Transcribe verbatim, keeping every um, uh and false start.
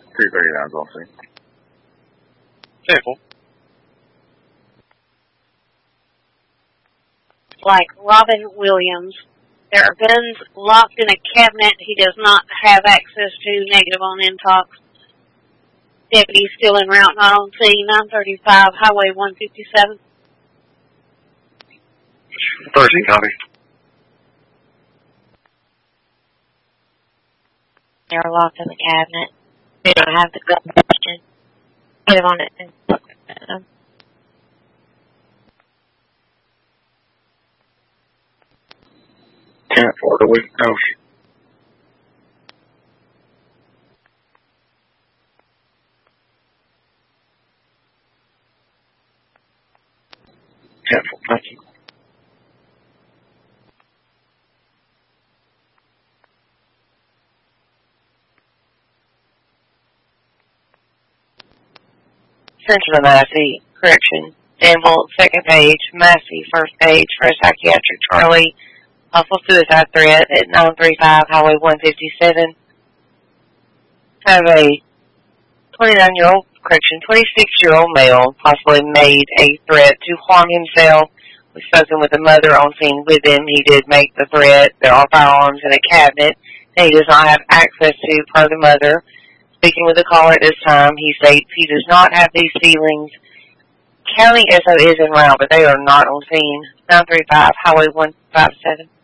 two thirty-nine is on scene. Careful. Like Robin Williams. There are guns locked in a cabinet he does not have access to, negative on intox. Deputy still en route, not on scene, nine thirty-five, Highway one fifty-seven. thirteen, copy. They're locked in the cabinet. They don't have the gun question. Negative on it and look at them. ten four to West Coast. ten four, thank you. Central Massey, correction. Danville, second page. Massey, first page. For a psychiatric Charlie. Possible suicide threat at nine thirty-five, Highway one fifty-seven. Have a twenty-nine-year-old, correction, twenty-six-year-old male possibly made a threat to harm himself. We've spoken with the mother on scene with him. He did make the threat. There are firearms in a cabinet that he does not have access to per the mother. Speaking with the caller at this time, he states he does not have these feelings. County S O is en route, but they are not on scene. nine thirty-five, Highway one fifty-seven.